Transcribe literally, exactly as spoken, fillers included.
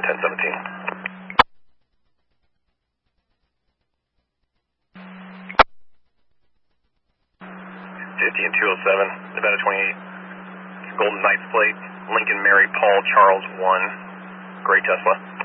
ten seventeen. fifty and two oh seven, Nevada twenty-eight. Golden Knights plate, Lincoln Mary Paul Charles one, Gray Tesla.